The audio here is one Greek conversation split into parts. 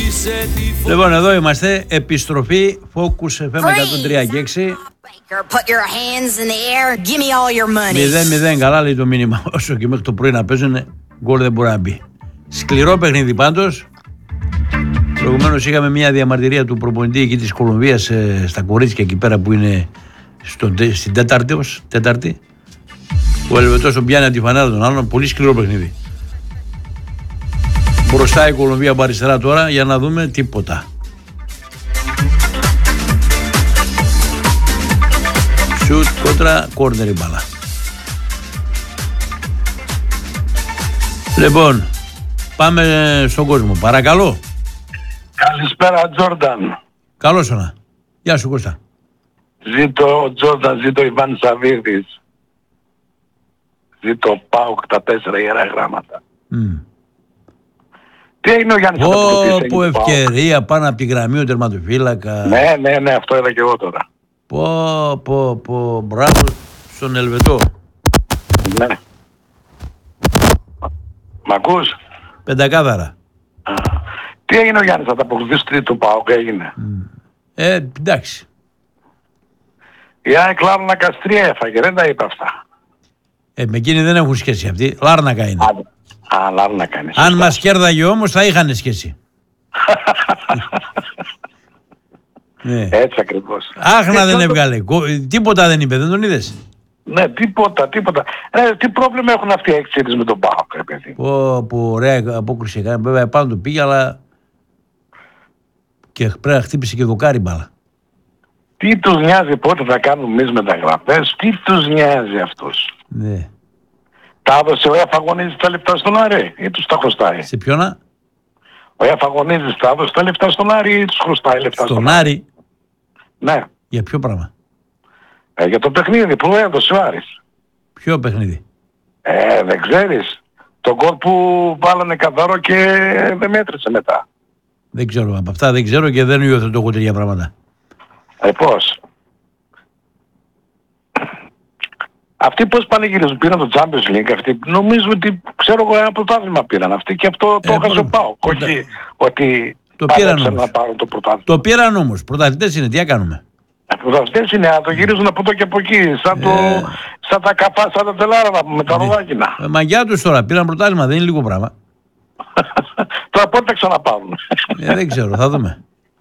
Λοιπόν, εδώ είμαστε. Επιστροφή Focus FM 103 και 6. 0-0, καλά λέει το μήνυμα. Όσο και μέχρι το πρωί να παίζουν, γκολ δεν μπορεί να μπει. Σκληρό παιχνίδι πάντως. Προηγουμένως είχαμε μια διαμαρτυρία του προπονητή εκεί της Κολομβίας στα κορίτσια εκεί πέρα που είναι στην τέταρτη. Ο Ελβετός τον πιάνει από τη φανέλα των άλλων. Πολύ σκληρό παιχνίδι. Μπροστά η Κολομβία από αριστερά τώρα για να δούμε τίποτα. Σουτ κόντρα, κόρνερ η μπάλα. Λοιπόν, πάμε στον κόσμο. Παρακαλώ. Καλησπέρα, Τζόρνταν. Καλώς όνα. Γεια σου, Κώστα. Ζήτω ο Τζόρνταν, ζήτω Ιβάν Σαββίδης. Ζήτω ΠΑΟΚ, τα 4 ιερά γράμματα. Τι έγινε ο Γιάννης Ανταποκριτής? Πω ευκαιρία πάνω από τη γραμμή ο τερματοφύλακα. Ναι, αυτό είδα και εγώ τώρα. Πω, μπράβο στον Ελβετό. Ναι. Μ' ακούς? Πεντακάθαρα. Τι έγινε ο Γιάννης Ανταποκριτής του ΠΑΟΚ, έγινε? Εντάξει. Η ΑΕΚ Λάρνακα 3 έφαγε, δεν τα είπα αυτά. Με εκείνη δεν έχουν σχέση αυτοί. Λάρνακα είναι. Λάρνακα είναι. Αν μας κέρδαγε όμως θα είχαν σχέση. Ναι. Έτσι ακριβώς. Άχνα δεν έβγαλε. Τίποτα δεν είπε, δεν τον είδες? Ναι, τίποτα. Τι πρόβλημα έχουν αυτοί οι εξήδες με τον ΠΑΟΚ, ρε παιδί? Πω, ωραία απόκριση έκανε. Βέβαια πάνω του πήγε, αλλά και πρέπει να χτύπησε και δοκάρι μπάλα. Τι τους νοιάζει πότε θα κάνουμε εμείς μεταγραφές, τι τους νοιάζει αυτούς? Ναι. Τα έδωσε ο Εφαγωνίζης τα λεφτά στον Άρη ή τους τα χρωστάει? Σε ποιόνα? Ο Εφαγωνίζης τα έδωσε τα λεφτά στον Άρη ή τους χρωστάει λεφτά στον Άρη? Ναι. Για ποιο πράγμα? Για το παιχνίδι που έδωσε ο Άρης. Ποιο παιχνίδι? Δεν ξέρεις. Το γκολ που βάλανε καθαρό και δεν μέτρησε μετά. Δεν ξέρω από αυτά, δεν ξέρω και δεν υιοθετώ εγώ τέτοια πράγματα. Πώς? Αυτοί πώς πανηγυρίζουν, πήραν το Champions League, αυτοί νομίζω ότι ξέρω εγώ ένα πρωτάθλημα πήραν αυτοί και αυτό το έχασε ο ΠΑΟΚ. Όχι ότι το πήραν όμως. Να πάρουν το πρωτάθλημα. Το πήραν όμως, πρωταθλητές είναι, τι κάνουμε? Πρωταθλητές είναι, να το γυρίζουν από εδώ και από εκεί, σαν τα καφά, σαν τα τελάρα με τα ροδάκινα. Μαγιά τους τώρα, πήραν πρωτάθλημα, δεν είναι λίγο πράγμα. Τώρα πότε τα ξαναπάρουν? Δεν ξέρω, θα δούμε.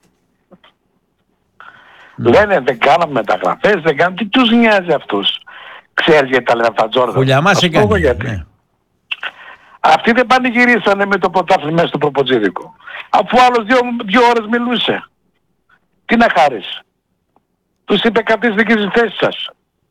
Λένε δεν κάναμε μεταγραφές, δεν κάναμε, τι τους νοιάζει αυτούς? Ξέρεις γιατί τα λένε αυτά, Τζόρνταν? Χουλιαμάς έκανε. Ναι. Αυτοί δεν πανηγυρίσανε με το πρωτάθλημα στο προποτζίδικο. Αφού άλλος 2 ώρες μιλούσε. Τι να χάρεις? Τους είπε καθίστε και στη θέση σας.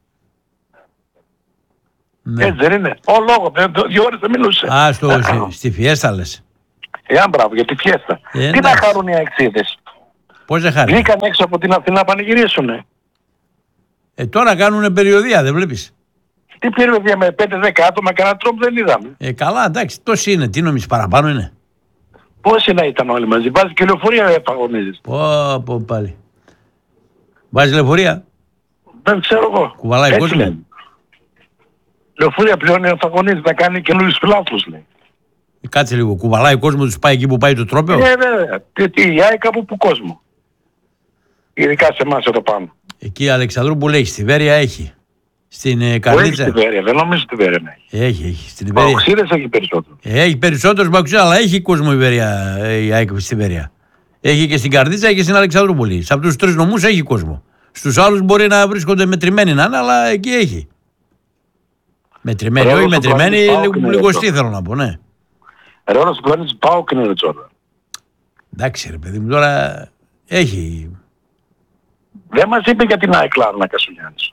Ναι. Έτσι δεν είναι? Ο λόγος, 2 ώρες δεν μιλούσε. Στη φιέστα λες? Μπράβο, για τη φιέστα. Τι να χαρούν οι αεξίδες? Πώς δεν χάρη? Βγήκαν έξω από την Αθηνά να πανηγυρίσουνε. Τώρα κάνουνε περιοδία, δεν βλέπεις? Τι περιοδία με 5-10 άτομα, κανένα τρόπο δεν είδαμε. Καλά, εντάξει, τόσοι είναι, τι νομίζεις, παραπάνω είναι? Πόσοι να ήταν όλοι μαζί, βάζει και λεωφορεία Εφαγωνίζης. Πω πάλι. Βάζει λεωφορεία? Δεν ξέρω εγώ. Κουβαλάει κόσμο? Λεωφορεία πλέον Εφαγωνίζης να κάνει καινούριους φιλάθλους, λέει. Κάτσε λίγο, κουβαλάει κόσμο, τους πάει εκεί που πάει το τρόπαιο? Βέβαια. Η ΑΕΚ από που κόσμο. Ειδικά σε εμάς εδώ πάνω. Εκεί Αλεξανδρούπολη έχει, στη Βέρεια έχει. Στην Καρδίτσα. Έχει στη Βέρεια, δεν νομίζω στη Βέρεια να έχει. Έχει. Στην Βέρεια. Μπαουξίδες έχει περισσότερο. Έχει περισσότερους Μπαουξίδες, αλλά έχει κόσμο η Βέρεια, η ΑΕΚ στη Βέρεια. Έχει και στην Καρδίτσα και στην Αλεξανδρούπολη. Σε αυτούς τους 3 νομούς έχει κόσμο. Στους άλλους μπορεί να βρίσκονται μετρημένοι να είναι, αλλά εκεί έχει. Μετρημένοι, όχι μετρημένοι, λιγοστοί θέλω να πω, ναι. Ρόλος του πλανήτης ΠΑΟΚ είναι Τζόρνταν. Εντάξει ρε παιδί μου, τώρα έχει. Δεν μας είπε για την ΑΕΚ Λάρνακα ο Γιάννης.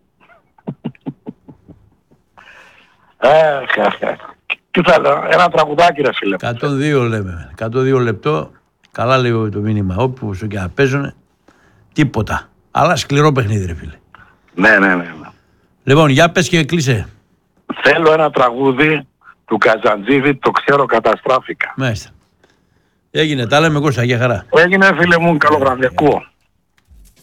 Τι θα λέω, ένα τραγουδάκι ρε φίλε. 102 λέμε, 102 λεπτό, καλά λέει το μήνυμα, όπου και να παίζουνε, τίποτα. Αλλά σκληρό παιχνίδι ρε φίλε. Ναι. Λοιπόν, για πες και κλείσε. Θέλω ένα τραγούδι του Καζαντζίδη, το ξέρω καταστράφηκα. Μάλιστα. Έγινε, τα λέμε Κώστα, για χαρά. Έγινε φίλε μου, καλό βραδιακό.